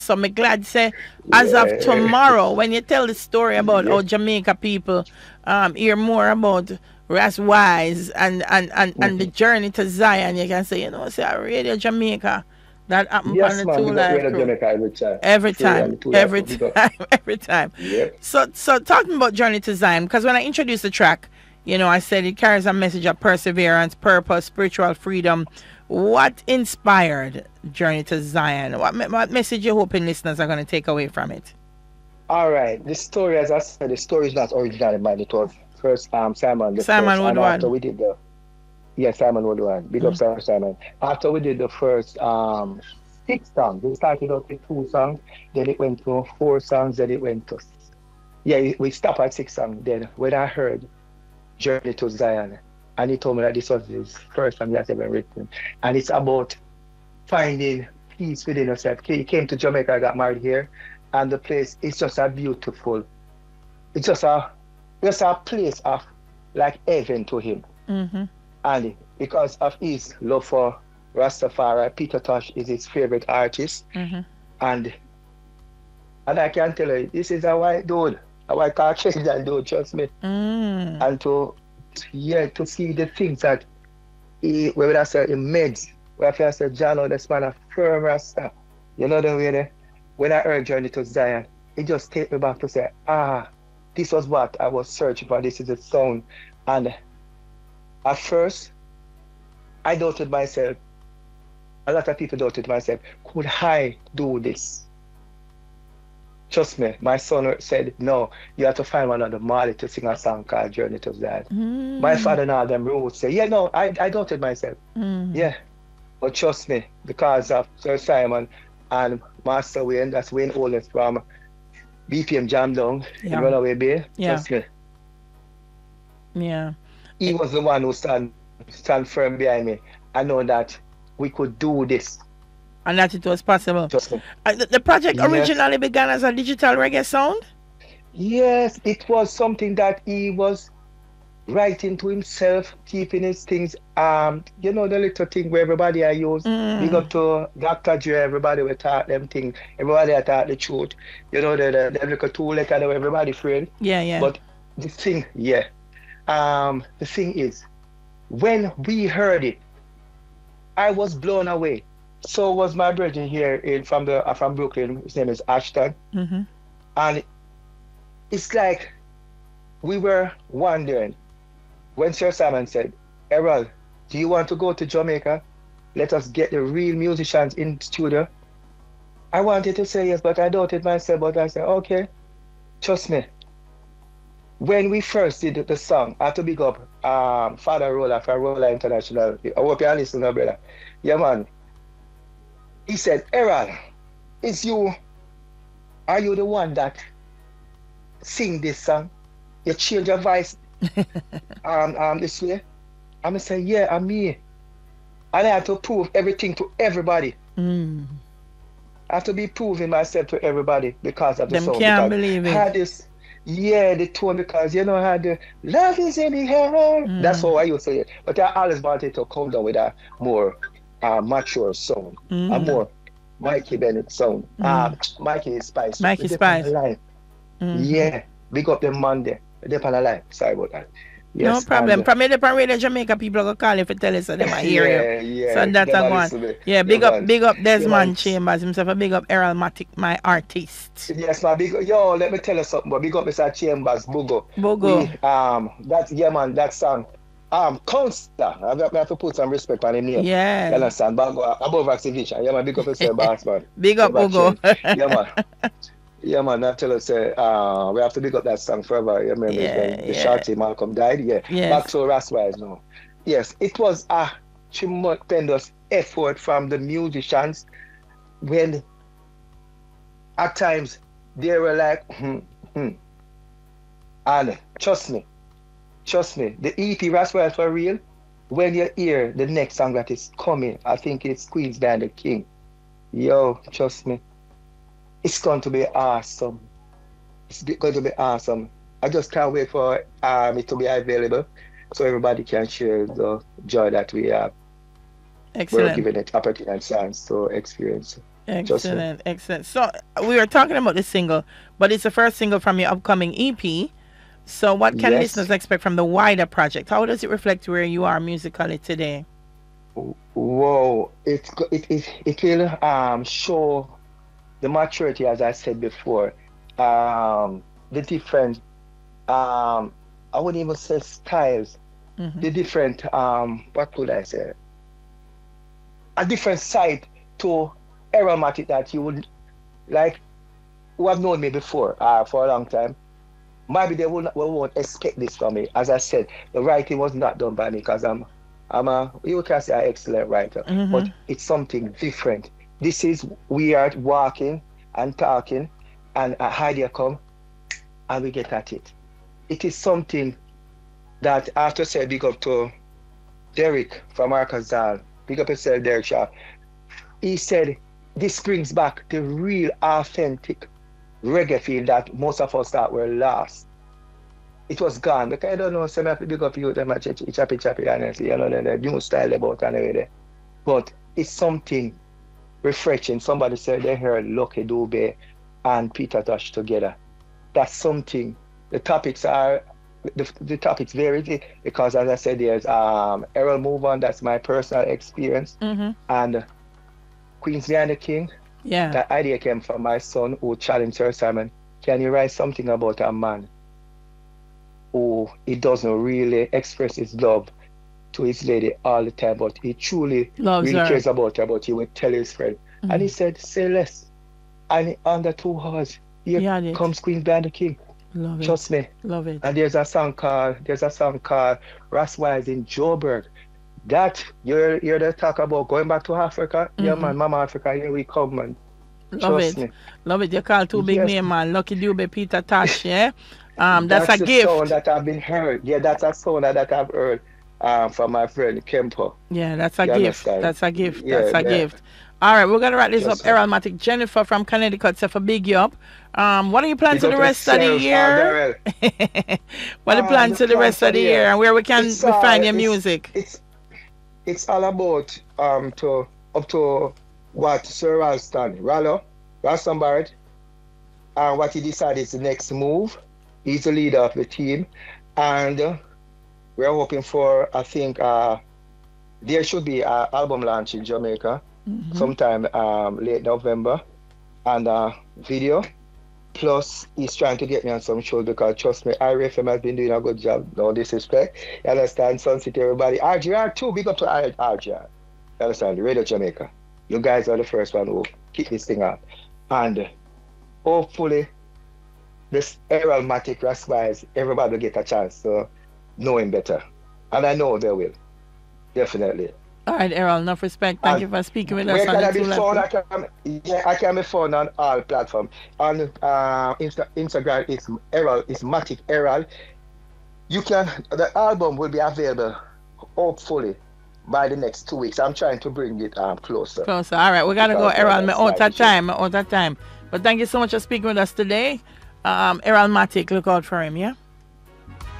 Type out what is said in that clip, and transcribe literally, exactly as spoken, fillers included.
So I'm glad say as of Yeah. tomorrow, when you tell the story about how Yeah. Jamaica people um hear more about Ras Wise and, and, and, and the Mhm. journey to Zion, you can say, you know, say Radio Jamaica that happened on Yes, the man. two Big up live Radio crew. Jamaica every time. Every Free time, and the two life every for big up. time, every time. Yep. So, so talking about Journey to Zion, because when I introduced the track, you know, I said it carries a message of perseverance, purpose, spiritual freedom. What inspired Journey to Zion? What, me- what message you hoping listeners are going to take away from it? All right. The story, as I said, the story is not originally mine. It was first um Simon the Simon first, and after Woodward. we did the yeah Simon Woodward. Big up Mm, Simon Simon. After we did the first um six songs, we started out with two songs, then it went to four songs, then it went to yeah we stopped at six songs. Then when I heard Journey to Zion, and he told me that this was his first song he has ever written, and it's about finding peace within yourself. He came to Jamaica, got married here, and the place is just a beautiful. It's just a just a place of like heaven to him. mm-hmm, And because of his love for Rastafari, Peter Tosh is his favorite artist. mm-hmm, And and I can tell you, this is a white dude, a white Caucasian dude, trust me. mm, And to yeah, to see the things that he where I say he made, where I say John oh, this man a firm Rasta. You know the way there? When I heard Journey to Zion, it just take me back to say, ah, this was what I was searching for. This is the sound. And at first, I doubted myself. A lot of people doubted myself. Could I do this? Trust me, my son said, no, you have to find one of the Mali to sing a song called Journey to Zion. My mm, father and all them rules say, yeah, no, I, I doubted myself. mm. Yeah, but trust me, because of Sir Simon and Master Wayne, that's Wayne Oldest from B P M Jam Down in Yeah, Runaway Bay, yeah, trust me, yeah. he was the one who stand, stand firm behind me. I know that we could do this. And that it was possible. Trust me. Uh, the, the project Yes, originally began as a digital reggae sound. yes, it was something that he was writing to himself, keeping his things, um, you know, the little thing where everybody I use, big Mm, up to Doctor Dre, everybody will talk them thing, everybody I talk the truth, you know, the, the, the little tool letter that everybody friend. yeah, yeah. But the thing, yeah, um, the thing is, when we heard it, I was blown away. So was my brother here in from the uh, from Brooklyn. His name is Ashton, Mm-hmm. and it's like we were wondering when Sir Simon said, "Errol, do you want to go to Jamaica? Let us get the real musicians in studio." I wanted to say yes, but I doubted myself. But I said, "Okay, trust me." When we first did the song, I have to big up um, Father Roller from Roller International. I hope you listen, brother. Yeah, man. He said, Errol, is you, are you the one that sing this song? You change your voice um, um, this way? I'm going to say, yeah, I'm me. And I have to prove everything to everybody. Mm. I have to be proving myself to everybody because of the Them song. can't Because believe I it. had this, yeah, the tone, because you know, I had the love is in the air. That's Mm. how I used to say it. But I always wanted to come down with a more uh, mature sound, a Mm. more Mikey Bennett sound. Uh, Mm. Mikey Spice. Mikey We depend on Spice. the line. Mm-hmm. Yeah, big up them Monday. We depend on the line. Sorry about that. No Yes, problem. and From the from Radio Jamaica, people go call you for tell us so them I hear you. yeah, So yeah, that I never go on. listen to me. Yeah, Yeah, big up, man. big up Yeah, man. Desmond Chambers himself. A big up Errol Matic, my artist. Yes, man. Big, yo, let me tell you something, but big up Mister Chambers, Bugo. Bogo. We um that yeah man, that song. Um Counselor. I have, I have to put some respect on his name. You Yeah. understand? But go above vaccination. Yeah man, big up yourself, boss man. Big up Never Bogo. change. Yeah man. Yeah man, I tell us say uh we have to big up that song forever. You remember it's Yeah, when the yeah. shorty Malcolm died? Yeah. Back Yes. to Raswise now. Yes, it was a tremendous effort from the musicians when at times they were like, hmm, hmm. And trust me, trust me, the E P Raswell for real. When you hear the next song that is coming, I think it's Queen's Band the King. Yo, trust me, it's going to be awesome. It's going to be awesome. I just can't wait for um, it to be available so everybody can share the joy that we have. We're Excellent. giving it opportunity and chance to experience. Trust me. Excellent, excellent. So we were talking about the single, but it's the first single from your upcoming E P. So what can Yes. listeners expect from the wider project? How does it reflect where you are musically today? Whoa. It it it it will um show the maturity, as I said before. Um, the different um I wouldn't even say styles. Mm-hmm. The different um what could I say? A different side to aromatic that you would like who have known me before uh, for a long time. Maybe they will not, will won't expect this from me. As I said, the writing was not done by me because I'm I'm a you can say an excellent writer, but Mm-hmm. it's something different. This is we are walking and talking, and a idea come and we get at it. It is something that I have to say big up to Derek from Arkansas. Big up yourself, Derek Shaw. He said this brings back the real authentic reggae feel that most of us thought were lost. It was gone because I don't know, some have to big up you, them a ch- ch- chappy chappy, honestly, you know, the, the new style about anyway there. But it's something refreshing. Somebody said they heard Lucky Dube and Peter Tosh together. That's something. The topics are the, the topics vary because as I said, there's um Errol Move On, that's my personal experience, Mm-hmm. and Queen's Behind the King. Yeah. That idea came from my son who challenged Sir Simon. Can you write something about a man who he doesn't really express his love to his lady all the time, but he truly, Loves really her. cares about her, but he would tell his friend. And he Mm. said, say less. And under two hours, here He had it. comes Queen's Behind the King. Love it. Trust me. Love it. And there's a song called there's a song called Raswise in Joburg. That you're you're the talk about going back to Africa. Yeah Mm-hmm. man, Mama Africa, here we come, man. Love Trust it. me. Love it. You call two big Yes, name man. Lucky Dube, Peter Tosh, yeah? Um, that's a that's the sound gift. that I've been heard. Yeah, that's a sound that, that I've heard um, from my friend Kempo. Yeah, that's a You gift. understand? That's a gift. That's Yeah, a yeah. gift. All right, we're gonna wrap this up. Just Errol Matic, Jennifer from Connecticut, so for big you up. Um, what are you planning big to up the rest of the yourself, uh, year? Daryl. What are you Um, planning the to the plan rest for of the the year, year. and where we can It's we find uh your it's music? it's it's all about um to up to what Sir Ralston, Rallo, Ralston Barrett, and what he decided is the next move. He's the leader of the team, and uh, we're hoping for I think uh there should be an album launch in Jamaica Mm-hmm. sometime um late November and uh video. Plus, he's trying to get me on some shows because trust me, I R F M has been doing a good job. No disrespect. You understand? Sun City, everybody. R G R too. Big up to R- RGR. You understand? Radio Jamaica. You guys are the first one who kick this thing up. And hopefully, this Errol Matic Raswise, everybody will get a chance to know him better. And I know they will. Definitely. All right, Errol, enough respect. Thank And you for speaking with us where on can the I Two be Left found? Crew. I can, yeah, I can be found on all platforms. On uh, Insta, Instagram, it's Errol, it's Matic Errol. You can, the album will be available hopefully by the next two weeks. I'm trying to bring it um closer Closer. All right, we're gonna go, because uh, Errol. Me that's out like of issue. time. Me out of time. But thank you so much for speaking with us today. Um, Errol Matic, look out for him, yeah?